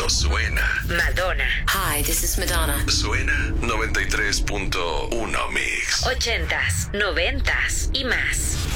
cuando suena. Madonna. Hi, this is Madonna. Suena 93.1 Mix. 80s, 90s y más.